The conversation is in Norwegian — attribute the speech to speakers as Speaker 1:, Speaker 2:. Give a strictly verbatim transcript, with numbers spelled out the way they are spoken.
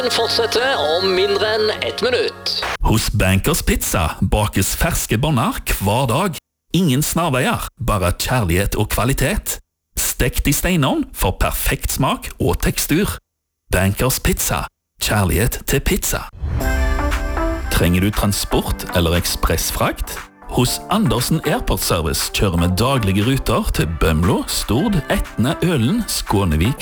Speaker 1: Fortsetter om mindre enn ett minutt.
Speaker 2: Hos Bankers Pizza bakes ferske bonner hver dag. Ingen snarveier, bare kjærlighet og kvalitet. Stekt i steinovn for perfekt smak og tekstur. Bankers Pizza. Kjærlighet til pizza. Trenger du transport eller ekspressfrakt? Hos Andersen Airport Service kjører vi daglige ruter til Bømlo, Stord, Etne, Ølen, Skånevik,